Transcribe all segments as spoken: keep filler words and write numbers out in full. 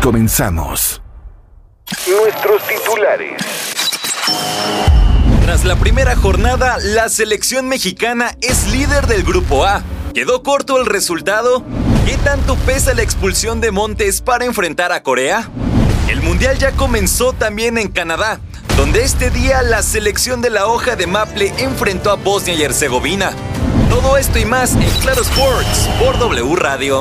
Comenzamos. Nuestros titulares. Tras la primera jornada, la selección mexicana es líder del Grupo A. ¿Quedó corto el resultado? ¿Qué tanto pesa la expulsión de Montes para enfrentar a Corea? El Mundial ya comenzó también en Canadá, donde este día la selección de la hoja de Maple enfrentó a Bosnia y Herzegovina. Todo esto y más en Claro Sports por W Radio.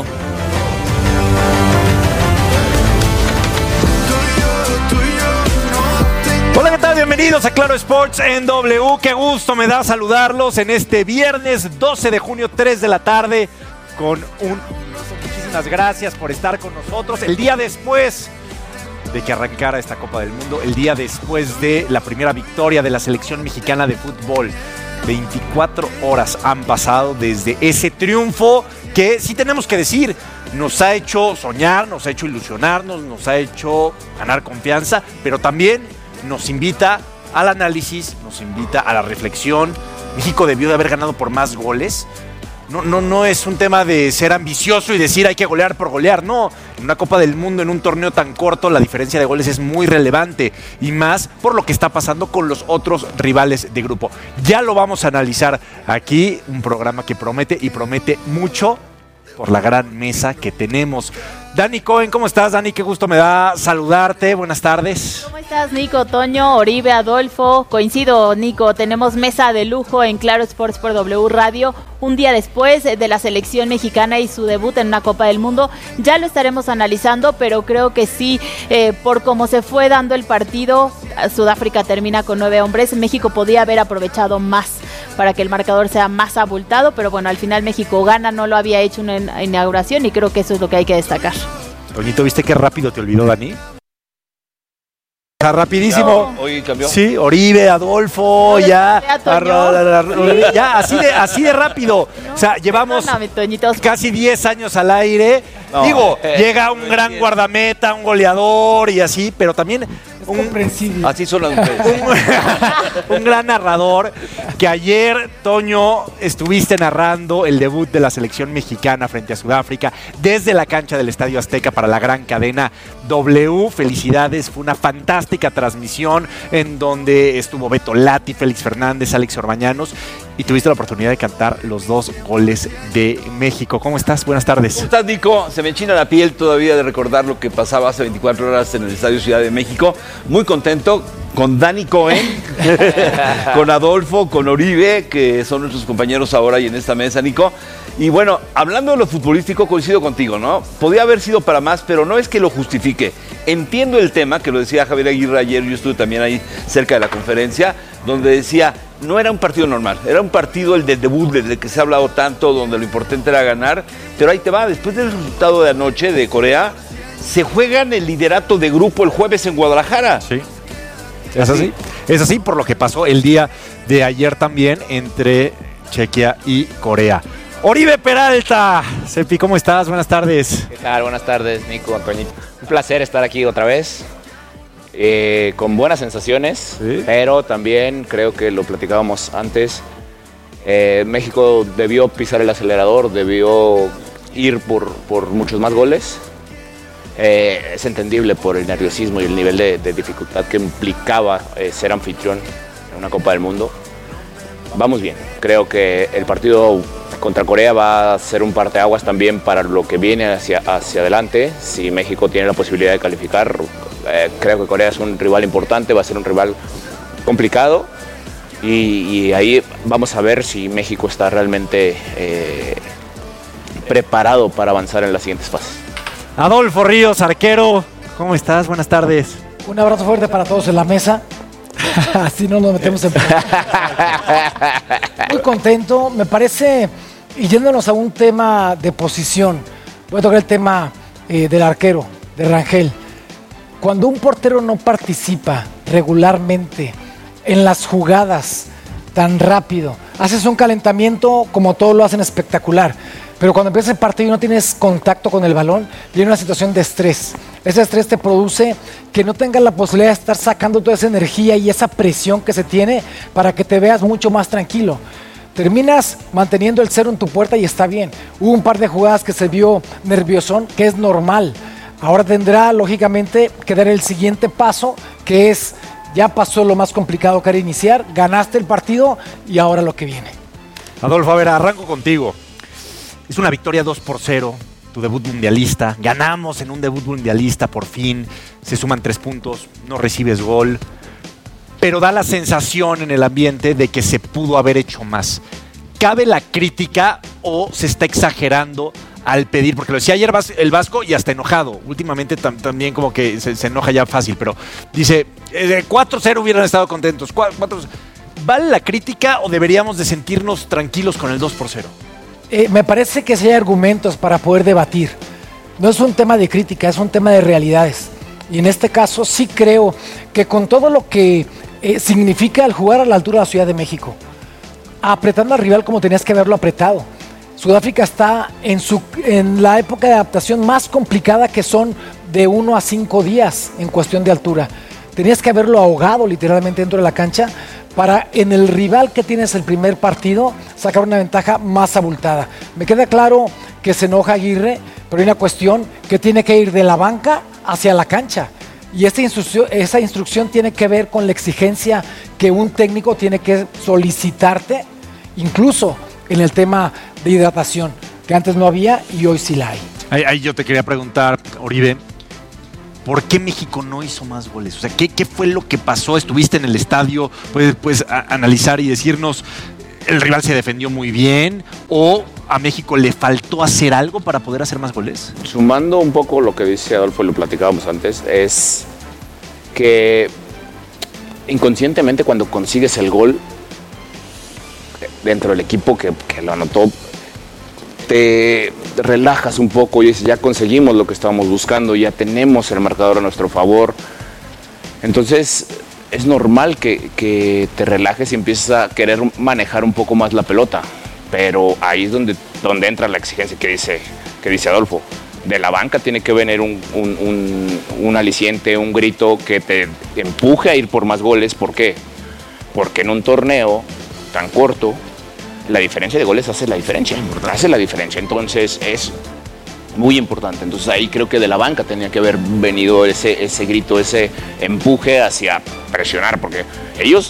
Hola, ¿qué tal? Bienvenidos a Claro Sports en W. Qué gusto me da saludarlos en este viernes doce de junio, tres de la tarde, con un... Muchísimas gracias por estar con nosotros. El día después de que arrancara esta Copa del Mundo, el día después de la primera victoria de la selección mexicana de fútbol. veinticuatro horas han pasado desde ese triunfo que, sí tenemos que decir, nos ha hecho soñar, nos ha hecho ilusionarnos, nos ha hecho ganar confianza, pero también nos invita al análisis, nos invita a la reflexión. México debió de haber ganado por más goles. No, no, no es un tema de ser ambicioso y decir hay que golear por golear, no. En una Copa del Mundo, en un torneo tan corto, la diferencia de goles es muy relevante, y más por lo que está pasando con los otros rivales de grupo. Ya lo vamos a analizar aquí, un programa que promete y promete mucho por la gran mesa que tenemos. Dani Cohen, ¿cómo estás, Dani? Qué gusto me da saludarte. Buenas tardes. ¿Cómo estás, Nico, Toño, Oribe, Adolfo? Coincido, Nico, tenemos mesa de lujo en Claro Sports por W Radio. Un día después de la selección mexicana y su debut en una Copa del Mundo. Ya lo estaremos analizando, pero creo que sí, eh, por cómo se fue dando el partido, Sudáfrica termina con nueve hombres. México podía haber aprovechado más para que el marcador sea más abultado, pero bueno, al final México gana, no lo había hecho una inauguración y creo que eso es lo que hay que destacar. Toñito, ¿viste qué rápido te olvidó, Dani? Rapidísimo. No, hoy cambió. Sí, Oribe, Adolfo, no, ya, ya, ya, así de, así de rápido. No, o sea, llevamos casi diez años al aire. No, Digo, eh, llega un gran bien. guardameta, un goleador y así, pero también es un, comprensible. Así son las mujeres. Un, un gran narrador que ayer, Toño, estuviste narrando el debut de la selección mexicana frente a Sudáfrica desde la cancha del Estadio Azteca para la gran cadena W. Felicidades, fue una fantástica transmisión en donde estuvo Beto Lati, Félix Fernández, Alex Orbañanos, y tuviste la oportunidad de cantar los dos goles de México. ¿Cómo estás? Buenas tardes. ¿Cómo estás, Nico? Se me enchina la piel todavía de recordar lo que pasaba hace veinticuatro horas en el Estadio Ciudad de México. Muy contento con Dani Cohen, con Adolfo, con Oribe, que son nuestros compañeros ahora y en esta mesa, Nico. Y bueno, hablando de lo futbolístico, coincido contigo, ¿no? Podía haber sido para más, pero no es que lo justifique. Entiendo el tema, que lo decía Javier Aguirre ayer, yo estuve también ahí cerca de la conferencia, donde decía, no era un partido normal, era un partido el del debut, del que se ha hablado tanto, donde lo importante era ganar, pero ahí te va, después del resultado de anoche de Corea, se juegan el liderato de grupo el jueves en Guadalajara. Sí, es así, es así por lo que pasó el día de ayer también entre Chequia y Corea. Oribe Peralta, Cepi, ¿cómo estás? Buenas tardes. ¿Qué tal? Buenas tardes, Nico, Antoñito. Un placer estar aquí otra vez, eh, con buenas sensaciones, ¿sí? Pero también creo que lo platicábamos antes, eh, México debió pisar el acelerador, debió ir por, por muchos más goles. Eh, es entendible por el nerviosismo y el nivel de, de dificultad que implicaba eh, ser anfitrión en una Copa del Mundo. Vamos bien, creo que el partido contra Corea va a ser un parteaguas también para lo que viene hacia, hacia adelante. Si México tiene la posibilidad de calificar, eh, creo que Corea es un rival importante, va a ser un rival complicado y, y ahí vamos a ver si México está realmente eh, preparado para avanzar en las siguientes fases. Adolfo Ríos, arquero, ¿cómo estás? Buenas tardes. Un abrazo fuerte para todos en la mesa. Así no nos metemos en... Muy contento, me parece, y yéndonos a un tema de posición, voy a tocar el tema eh, del arquero, de Rangel. Cuando un portero no participa regularmente en las jugadas tan rápido, haces un calentamiento como todos lo hacen espectacular, pero cuando empieza el partido y no tienes contacto con el balón, viene una situación de estrés. Ese estrés te produce que no tengas la posibilidad de estar sacando toda esa energía y esa presión que se tiene para que te veas mucho más tranquilo. Terminas manteniendo el cero en tu puerta y está bien. Hubo un par de jugadas que se vio nerviosón, que es normal. Ahora tendrá, lógicamente, que dar el siguiente paso, que es, ya pasó lo más complicado que era iniciar, ganaste el partido y ahora lo que viene. Adolfo, a ver, arranco contigo. Es una victoria dos por cero, tu debut mundialista. Ganamos en un debut mundialista por fin. Se suman tres puntos, no recibes gol. Pero da la sensación en el ambiente de que se pudo haber hecho más. ¿Cabe la crítica o se está exagerando al pedir? Porque lo decía ayer el Vasco y hasta enojado. Últimamente tam- también como que se, se enoja ya fácil, pero dice, eh, cuatro cero hubieran estado contentos. cuatro, ¿Vale la crítica o deberíamos de sentirnos tranquilos con el dos por cero? Eh, me parece que sí hay argumentos para poder debatir. No es un tema de crítica, es un tema de realidades. Y en este caso sí creo que con todo lo que eh, significa el jugar a la altura de la Ciudad de México, apretando al rival como tenías que haberlo apretado. Sudáfrica está en, su, en la época de adaptación más complicada, que son de uno a cinco días en cuestión de altura. Tenías que haberlo ahogado literalmente dentro de la cancha para en el rival que tienes el primer partido sacar una ventaja más abultada. Me queda claro que se enoja Aguirre, pero hay una cuestión que tiene que ir de la banca hacia la cancha. Y esta instrucción, esa instrucción tiene que ver con la exigencia que un técnico tiene que solicitarte, incluso en el tema de hidratación, que antes no había y hoy sí la hay. Ahí, ahí yo te quería preguntar, Oribe, ¿por qué México no hizo más goles? O sea, ¿qué, qué fue lo que pasó? ¿Estuviste en el estadio? ¿Puedes, puedes a, analizar y decirnos, el rival se defendió muy bien o a México le faltó hacer algo para poder hacer más goles? Sumando un poco lo que dice Adolfo, y lo platicábamos antes, es que inconscientemente cuando consigues el gol dentro del equipo que, que lo anotó, te relajas un poco y dices, ya conseguimos lo que estábamos buscando, ya tenemos el marcador a nuestro favor. Entonces es normal que, que te relajes y empieces a querer manejar un poco más la pelota, pero ahí es donde, donde entra la exigencia que dice, que dice Adolfo. De la banca tiene que venir un, un, un, un aliciente, un grito que te empuje a ir por más goles. ¿Por qué? Porque en un torneo tan corto, la diferencia de goles hace la diferencia, hace la diferencia, entonces es muy importante. Entonces ahí creo que de la banca tenía que haber venido ese, ese grito, ese empuje hacia presionar, porque ellos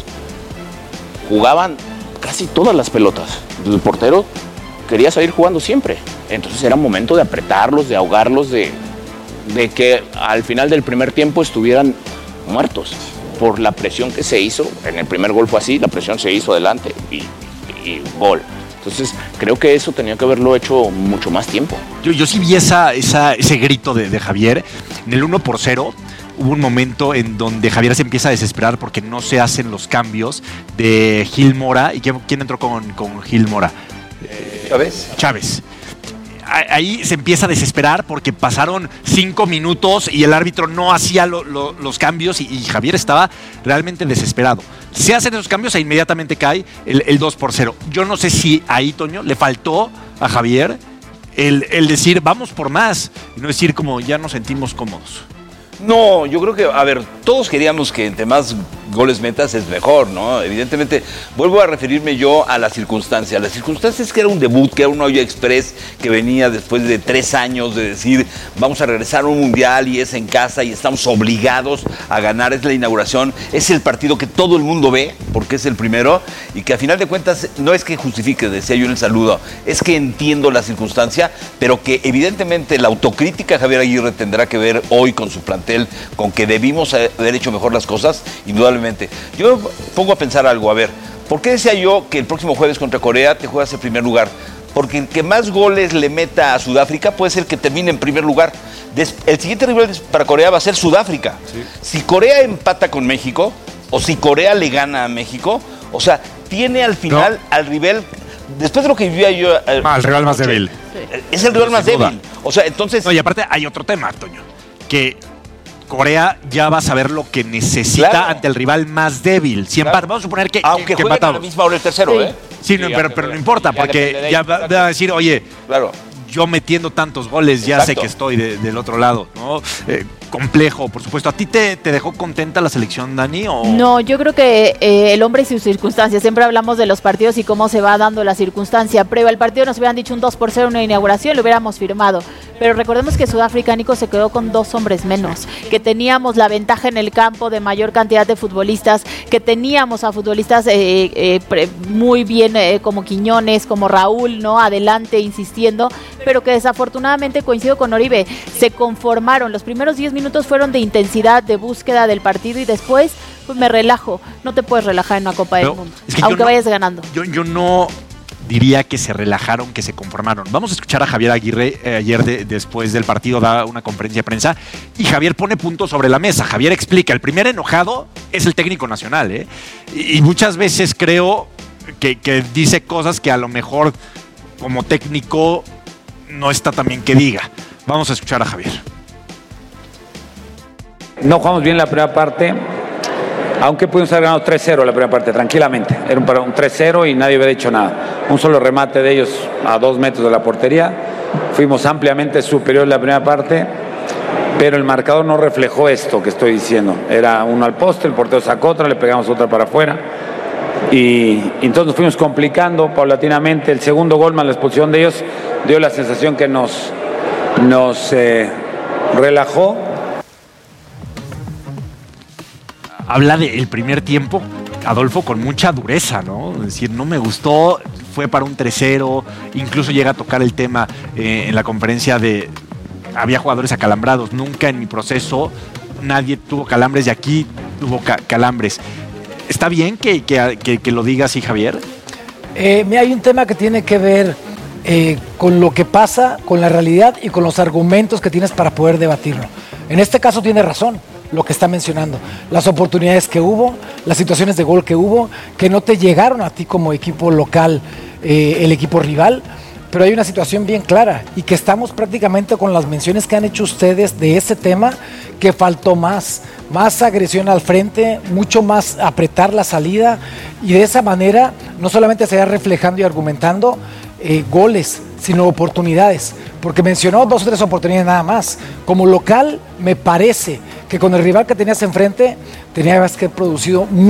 jugaban casi todas las pelotas. El portero quería salir jugando siempre, entonces era momento de apretarlos, de ahogarlos, de, de que al final del primer tiempo estuvieran muertos por la presión que se hizo. En el primer gol fue así, la presión se hizo adelante y y gol. Entonces creo que eso tenía que haberlo hecho mucho más tiempo. Yo, yo sí vi esa, esa, ese grito de, de Javier. En el uno por cero hubo un momento en donde Javier se empieza a desesperar porque no se hacen los cambios de Gil Mora. ¿Y quién, quién entró con, con Gil Mora? ¿Chávez? Chávez. Ahí se empieza a desesperar porque pasaron cinco minutos y el árbitro no hacía lo, lo, los cambios y, y Javier estaba realmente desesperado. Se hacen esos cambios e inmediatamente cae el, el dos por cero. Yo no sé si ahí, Toño, le faltó a Javier el, el decir vamos por más y no decir como ya nos sentimos cómodos. No, yo creo que, a ver, todos queríamos que entre más goles metas es mejor, ¿no? Evidentemente, vuelvo a referirme yo a la circunstancia. La circunstancia es que era un debut, que era un olla express que venía después de tres años de decir vamos a regresar a un mundial y es en casa y estamos obligados a ganar, es la inauguración, es el partido que todo el mundo ve porque es el primero y que a final de cuentas no es que justifique, decía yo en el saludo, es que entiendo la circunstancia, pero que evidentemente la autocrítica de Javier Aguirre tendrá que ver hoy con su plantel, con que debimos haber hecho mejor las cosas, indudablemente. Yo pongo a pensar algo, a ver, ¿por qué decía yo que el próximo jueves contra Corea te juegas en primer lugar? Porque el que más goles le meta a Sudáfrica puede ser que termine en primer lugar. El siguiente rival para Corea va a ser Sudáfrica. Sí. Si Corea empata con México, o si Corea le gana a México, o sea, tiene al final no. al rival, después de lo que vivía yo... El, ah, el rival más débil. Sí. Es el rival más débil. O sea, entonces... No, y aparte hay otro tema, Toño, que... Corea ya va a saber lo que necesita claro. ante el rival más débil. Si claro. Vamos a suponer que aunque que, jueguen a la misma hora el tercero, sí. ¿eh? Sí, sí no, pero, pero no importa, ya porque ya va, va a decir, oye, claro. yo metiendo tantos goles ya Exacto. sé que estoy de, del otro lado, ¿no? Eh, complejo, por supuesto. ¿A ti te, te dejó contenta la selección, Dani? ¿O? No, yo creo que eh, el hombre y sus circunstancias. Siempre hablamos de los partidos y cómo se va dando la circunstancia. Previo al partido nos hubieran dicho un dos por cero, una inauguración, lo hubiéramos firmado. pero recordemos que Sudáfrica, Nico, se quedó con dos hombres menos, que teníamos la ventaja en el campo de mayor cantidad de futbolistas, que teníamos a futbolistas eh, eh, pre, muy bien eh, como Quiñones, como Raúl, ¿no? Adelante, insistiendo, pero que desafortunadamente, coincido con Oribe, se conformaron. Los primeros diez minutos fueron de intensidad, de búsqueda del partido y después pues me relajo. No te puedes relajar en una Copa pero, del Mundo, es que aunque no, vayas ganando. Yo, yo no diría que se relajaron, que se conformaron. Vamos a escuchar a Javier Aguirre eh, ayer de, después del partido, da una conferencia de prensa y Javier pone puntos sobre la mesa. Javier explica, el primer enojado es el técnico nacional, ¿eh? y, y muchas veces creo que, que dice cosas que a lo mejor como técnico no está tan bien que diga. Vamos a escuchar a Javier. No jugamos bien la primera parte, aunque pudimos haber ganado tres cero la primera parte, tranquilamente. Era un, un tres cero y nadie había dicho nada. Un solo remate de ellos a dos metros de la portería. Fuimos ampliamente superiores en la primera parte, pero el marcador no reflejó esto que estoy diciendo. Era uno al poste, el portero sacó otra, le pegamos otra para afuera. Y, y entonces nos fuimos complicando paulatinamente. El segundo gol más la expulsión de ellos dio la sensación que nos, nos eh, relajó. Habla del primer tiempo, Adolfo, con mucha dureza, ¿no? Es decir, no me gustó, fue para un tres cero, incluso llega a tocar el tema eh, en la conferencia de había jugadores acalambrados, nunca en mi proceso nadie tuvo calambres y aquí tuvo ca- calambres. ¿Está bien que, que, que, que lo diga así, Javier? Eh, hay un tema que tiene que ver eh, con lo que pasa, con la realidad y con los argumentos que tienes para poder debatirlo. En este caso tiene razón lo que está mencionando, las oportunidades que hubo, las situaciones de gol que hubo, que no te llegaron a ti como equipo local, eh, el equipo rival, pero hay una situación bien clara y que estamos prácticamente con las menciones que han hecho ustedes de ese tema, que faltó más, más agresión al frente, mucho más apretar la salida y de esa manera no solamente se va reflejando y argumentando eh, goles, sino oportunidades, porque mencionó dos o tres oportunidades nada más. Como local me parece que con el rival que tenías enfrente tenías que haber producido